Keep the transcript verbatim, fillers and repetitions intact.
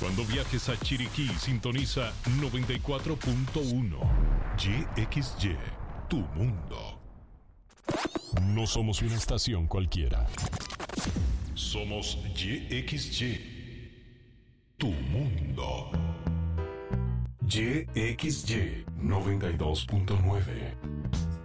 Cuando viajes a Chiriquí, sintoniza noventa y cuatro punto uno. Y X Y, tu mundo. No somos una estación cualquiera. Somos Y X Y, tu mundo. Y X Y noventa y dos punto nueve.